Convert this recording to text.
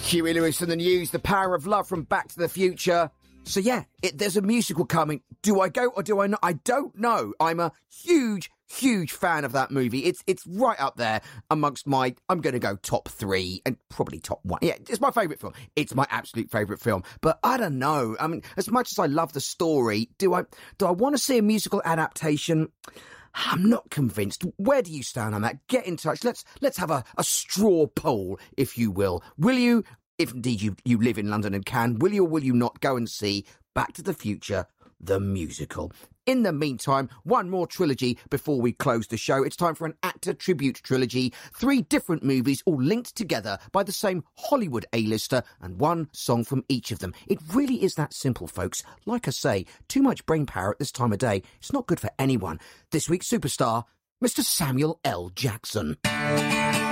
Huey Lewis and the News, The Power of Love from Back to the Future. So yeah, there's a musical coming. Do I go or do I not? I don't know. I'm a huge fan of that movie. It's right up there amongst my, I'm going to go top 3 and probably top 1. Yeah, it's my favourite film. It's my absolute favourite film. But I don't know. I mean, as much as I love the story, do I want to see a musical adaptation? I'm not convinced. Where do you stand on that? Get in touch. Let's have a straw poll, if you will. Will you, if indeed you live in London and can, will you or will you not go and see Back to the Future, the musical? In the meantime, one more trilogy before we close the show. It's time for an actor tribute trilogy. 3 different movies all linked together by the same Hollywood A-lister and one song from each of them. It really is that simple, folks. Like I say, too much brain power at this time of day. It's not good for anyone. This week's superstar, Mr. Samuel L. Jackson.